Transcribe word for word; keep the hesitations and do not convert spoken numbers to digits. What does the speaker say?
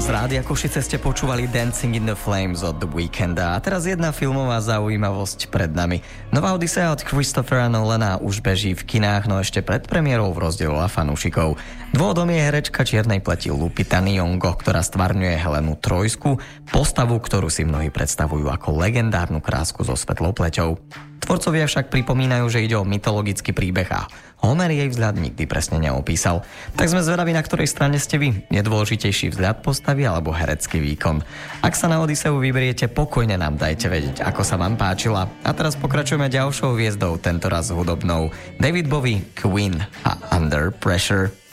Z Rádia Košice ste počúvali Dancing in the Flames od The Weeknda. A teraz jedna filmová zaujímavosť pred nami. Nová Odisea od Christophera Nolana už beží v kinách, no ešte pred premiérou rozdelila fanúšikov. Dôvodom je herečka čiernej pleti Lupita Nyong'o, ktorá stvárňuje Helenu Trojsku, postavu, ktorú si mnohí predstavujú ako legendárnu krásku so svetlou pleťou. Tvorcovia však pripomínajú, že ide o mytologický príbeh a Homer jej vzhľad nikdy presne neopísal. Tak sme zvedaví, na ktorej strane ste vy. Je dôležitejší vzhľad postavy alebo herecký výkon. Ak sa na Odiseu vyberiete, pokojne nám dajte vedieť, ako sa vám páčila. A teraz pokračujeme ďalšou hviezdou, tentoraz hudobnou. David Bowie, Queen a Under Pressure.